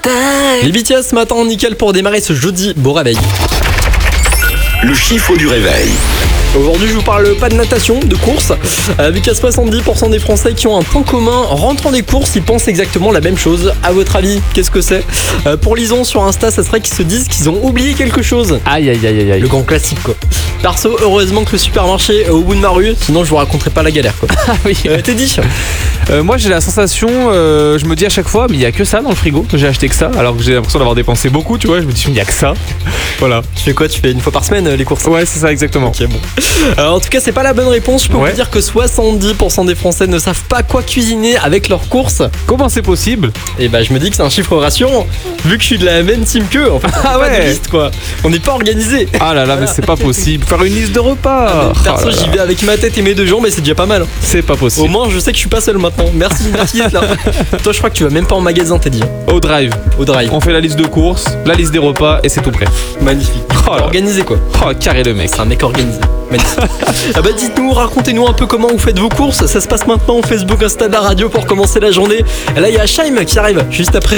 Les BTS ce matin, nickel pour démarrer ce jeudi. Bon réveil. Le chiffre du réveil. Aujourd'hui, je vous parle pas de natation, de course. Vu qu'à 70% des Français qui ont un point commun, rentrant des courses, ils pensent exactement la même chose. À votre avis, qu'est-ce que c'est ? Pour Lison sur Insta, ça serait qu'ils se disent qu'ils ont oublié quelque chose. Aïe. Le grand classique quoi. Perso, heureusement que le supermarché est au bout de ma rue, sinon je vous raconterai pas la galère quoi. Ah oui. T'es dit Moi j'ai la sensation, je me dis à chaque fois, mais il y a que ça dans le frigo. J'ai acheté que ça, alors que j'ai l'impression d'avoir dépensé beaucoup, tu vois. Je me dis, il y a que ça. Voilà. Tu fais quoi ? Tu fais une fois par semaine les courses ? Ouais, c'est ça exactement. Ok, bon. En tout cas, c'est pas la bonne réponse. Je peux vous dire que 70% des Français ne savent pas quoi cuisiner avec leurs courses. Comment c'est possible ? Et bah, je me dis que c'est un chiffre rassurant, vu que je suis de la même team qu'eux. En fait, Ah pas de ouais. liste, quoi. On n'est pas organisé. Ah là là, mais c'est pas possible. Faire une liste de repas. Perso, Oh là là. j'y vais avec ma tête et mes deux jambes, mais c'est déjà pas mal. C'est pas Au possible. moins, je sais que je suis pas seul maintenant. Merci d'être là. Toi, je crois que tu vas même pas en magasin, t'es dit. Au drive. Au drive. On fait la liste de courses, la liste des repas et c'est tout prêt. Magnifique. Oh là. Organisé, quoi. Oh, carré le mec. C'est un mec organisé. Magnifique. Ah bah dites-nous, racontez-nous un peu comment vous faites vos courses. Ça se passe maintenant au Facebook, Insta de la radio pour commencer la journée. Et là, il y a Shaim qui arrive juste après.